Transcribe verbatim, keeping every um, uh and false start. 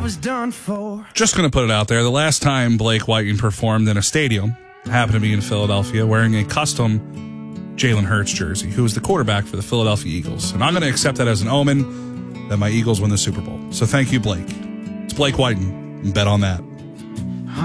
was done for. Just going to put it out there. The last time Blake Whiting performed in a stadium happened to be in Philadelphia wearing a custom Jalen Hurts jersey, who was the quarterback for the Philadelphia Eagles. And I'm going to accept that as an omen that my Eagles win the Super Bowl. So thank you, Blake. It's Blake Whiting. Bet on that.